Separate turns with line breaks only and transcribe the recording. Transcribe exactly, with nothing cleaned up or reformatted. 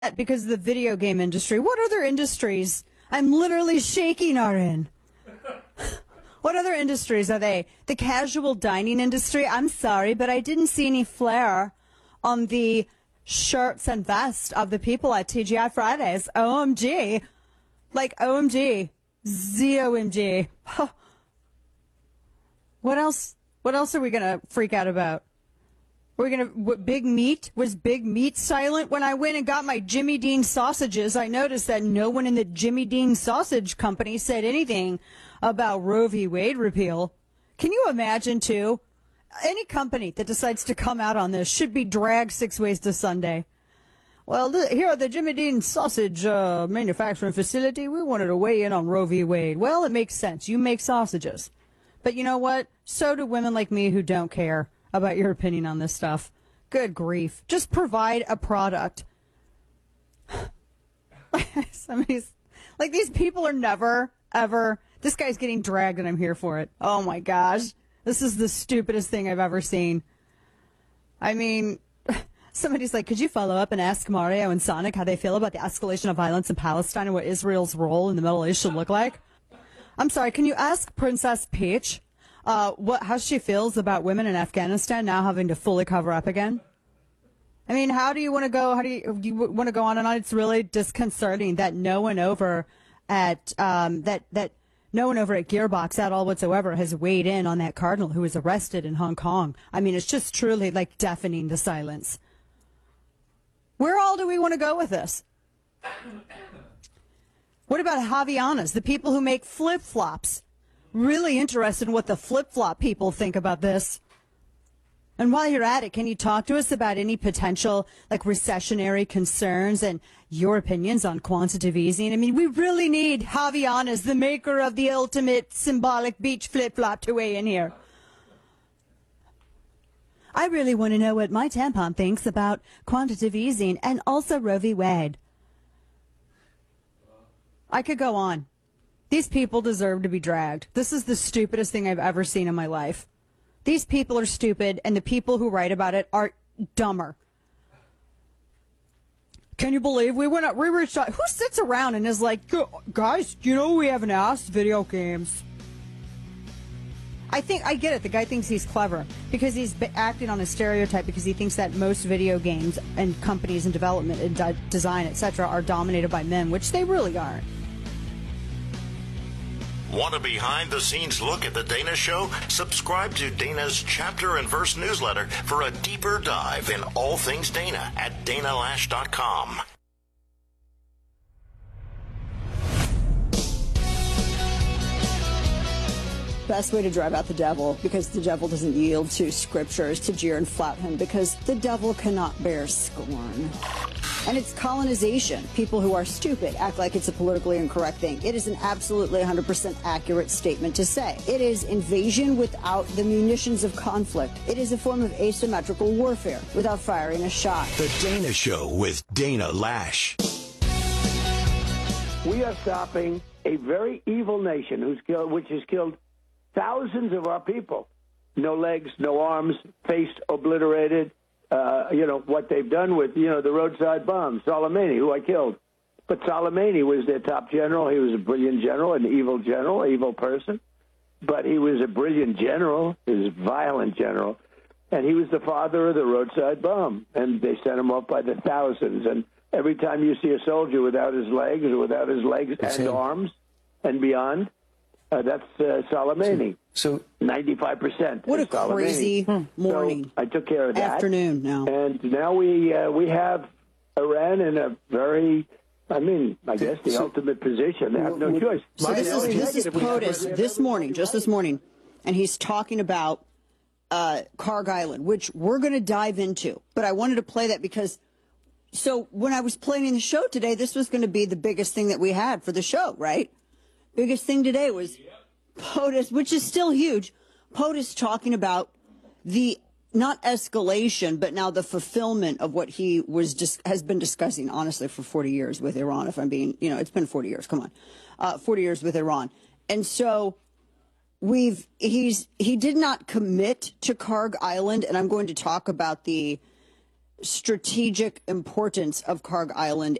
because of the video game industry. What other industries? I'm literally shaking are in. What other industries are they? The casual dining industry? I'm sorry, but I didn't see any flair on the shirts and vests of the people at T G I Fridays. O M G. Like, O M G. Z O M G. What else? What else are we going to freak out about? We're going to, what, Big Meat? Was Big Meat silent? When I went and got my Jimmy Dean sausages, I noticed that no one in the Jimmy Dean Sausage Company said anything about Roe v. Wade repeal. Can you imagine, too? Any company that decides to come out on this should be dragged six ways to Sunday. Well, th- here at the Jimmy Dean Sausage uh, Manufacturing Facility, we wanted to weigh in on Roe v. Wade. Well, it makes sense. You make sausages. But you know what? So do women like me who don't care about your opinion on this stuff. Good grief. Just provide a product. Somebody's like, these people are never, ever. This guy's getting dragged and I'm here for it. Oh my gosh. This is the stupidest thing I've ever seen. I mean, somebody's like, could you follow up and ask Mario and Sonic how they feel about the escalation of violence in Palestine and what Israel's role in the Middle East should look like? I'm sorry, can you ask Princess Peach uh, what how she feels about women in Afghanistan now having to fully cover up again? I mean, how do you want to go? How do you, you want to go on and on? It's really disconcerting that no one over at um, that that no one over at Gearbox at all whatsoever has weighed in on that cardinal who was arrested in Hong Kong. I mean, it's just truly like deafening the silence. Where all do we want to go with this? What about Havaianas, the people who make flip-flops? Really interested in what the flip-flop people think about this. And while you're at it, can you talk to us about any potential, like, recessionary concerns and your opinions on quantitative easing? I mean, we really need Havaianas, the maker of the ultimate symbolic beach flip-flop, to weigh in here. I really want to know what my tampon thinks about quantitative easing and also Roe v. Wade. I could go on. These people deserve to be dragged. This is the stupidest thing I've ever seen in my life. These people are stupid, and the people who write about it are dumber. Can you believe we went up, we reached out? Who sits around and is like, guys, you know we haven't asked video games? I think, I get it. The guy thinks he's clever because he's acting on a stereotype because he thinks that most video games and companies in development and de- design, et cetera, are dominated by men, which they really aren't.
Want a behind-the-scenes look at The Dana Show? Subscribe to Dana's Chapter and Verse newsletter for a deeper dive in all things Dana at dana lash dot com.
Best way to drive out the devil, because the devil doesn't yield to scriptures to jeer and flout him, because the devil cannot bear scorn. And it's colonization. People who are stupid act like it's a politically incorrect thing. It is an absolutely one hundred percent accurate statement to say. It is invasion without the munitions of conflict. It is a form of asymmetrical warfare without firing a shot.
The Dana Show with Dana Lash.
We are stopping a very evil nation who's killed, which has killed thousands of our people. No legs, no arms, face obliterated. Uh, you know, what they've done with, you know, the roadside bombs. Soleimani, who I killed. But Soleimani was their top general. He was a brilliant general, an evil general, evil person. But he was a brilliant general. He was a violent general. And he was the father of the roadside bomb. And they sent him off by the thousands. And every time you see a soldier without his legs or without his legs
That's
and
him.
arms and beyond, uh, that's uh, Soleimani.
So,
ninety-five percent.
What a
Soleimani.
crazy morning.
So I took care of that.
Afternoon now.
And now we uh, we have Iran in a very, I mean, I guess the
So-
ultimate position. They have no choice.
So this is, this is
Negative.
POTUS this morning, just this morning, and he's talking about uh, Karg Island, which we're going to dive into. But I wanted to play that because, so when I was planning the show today, this was going to be the biggest thing that we had for the show, right? Biggest thing today was POTUS, which is still huge. POTUS talking about the not escalation, but now the fulfillment of what he was just has been discussing, honestly, for forty years with Iran. If I'm being, you know, it's been forty years. Come on, uh, forty years with Iran, and so we've he's he did not commit to Karg Island, and I'm going to talk about the strategic importance of Karg Island